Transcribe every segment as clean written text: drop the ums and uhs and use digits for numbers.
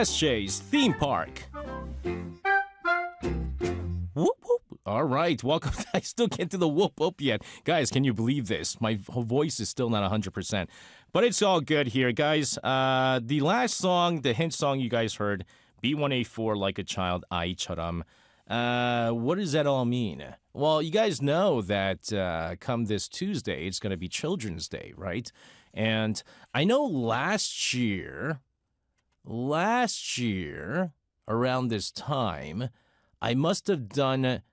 SJ's Theme Park. Whoop, whoop. All right, welcome. I still can't do the whoop whoop yet. Guys, can you believe this? My voice is still not 100%. But it's all good here, guys. The last song, the hint song you guys heard, B1A4, Like a Child, Aicharam. What does that all mean? Well, you guys know that come this Tuesday, it's going to be Children's Day, right? And I know last year, around this time, I must have done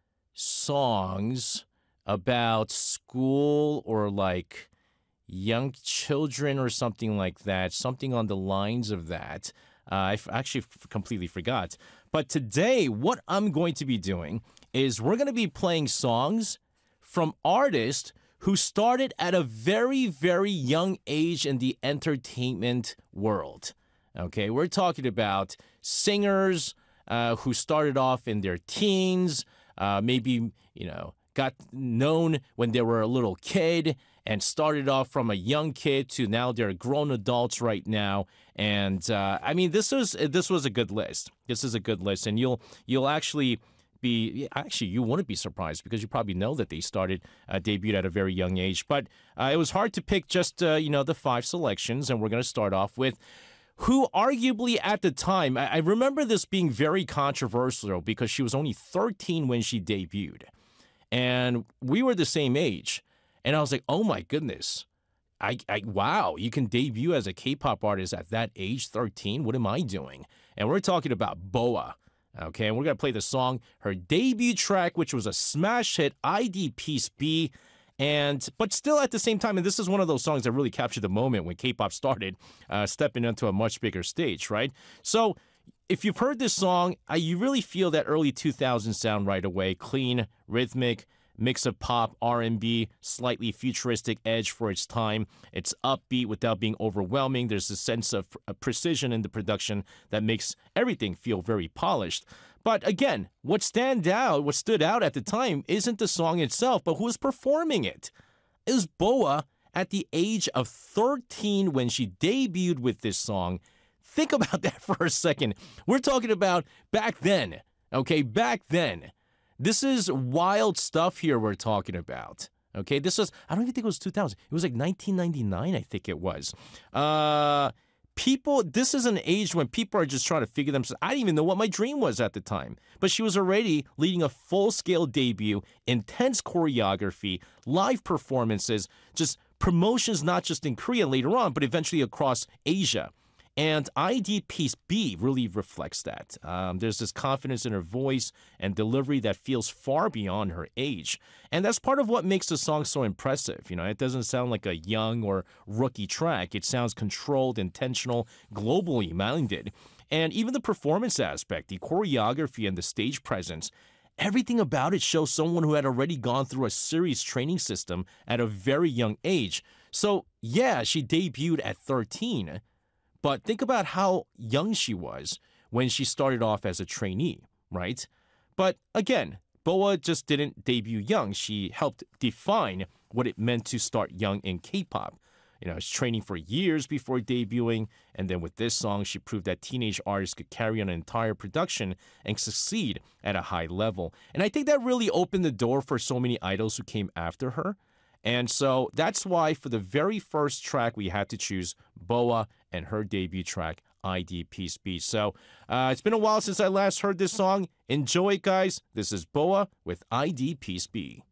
songs about school or like young children or something like that, something on the lines of that. I actually completely forgot. But today, what I'm going to be doing is we're going to be playing songs from artists who started at a very, very young age in the entertainment world. Okay, we're talking about singers who started off in their teens, maybe, got known when they were a little kid and started off from a young kid to now they're grown adults right now. And I mean, this was a good list. This is a good list, and you'll actually you wouldn't be surprised because you probably know that they debuted at a very young age. But it was hard to pick just the 5 selections, and we're going to start off with who arguably at the time, I remember this being very controversial because she was only 13 when she debuted. And we were the same age. And I was like, oh my goodness. Wow, you can debut as a K-pop artist at that age, 13? What am I doing? And we're talking about Boa. Okay, and we're going to play the song, her debut track, which was a smash hit, ID Peace B. But still at the same time, and this is one of those songs that really captured the moment when K-pop started stepping into a much bigger stage, right? So if you've heard this song, you really feel that early 2000s sound right away. Clean, rhythmic, mix of pop, R&B, slightly futuristic edge for its time. It's upbeat without being overwhelming. There's a sense of precision in the production that makes everything feel very polished. But again, what stood out at the time isn't the song itself, but who was performing it. It was Boa at the age of 13 when she debuted with this song. Think about that for a second. We're talking about back then, okay? Back then. This is wild stuff here we're talking about, okay? I don't even think it was 2000. It was like 1999, I think it was. This is an age when people are just trying to figure themselves. I didn't even know what my dream was at the time. But she was already leading a full-scale debut, intense choreography, live performances, just promotions not just in Korea later on, but eventually across Asia. And ID Peace B really reflects that. There's this confidence in her voice and delivery that feels far beyond her age. And that's part of what makes the song so impressive. It doesn't sound like a young or rookie track. It sounds controlled, intentional, globally minded. And even the performance aspect, the choreography and the stage presence, everything about it shows someone who had already gone through a serious training system at a very young age. So, yeah, she debuted at 13. But think about how young she was when she started off as a trainee, right? But again, Boa just didn't debut young. She helped define what it meant to start young in K-pop. She's training for years before debuting, and then with this song, she proved that teenage artists could carry on an entire production and succeed at a high level. And I think that really opened the door for so many idols who came after her. And so that's why for the very first track, we had to choose Boa and her debut track, ID Peace B. So it's been a while since I last heard this song. Enjoy it, guys. This is Boa with ID Peace B.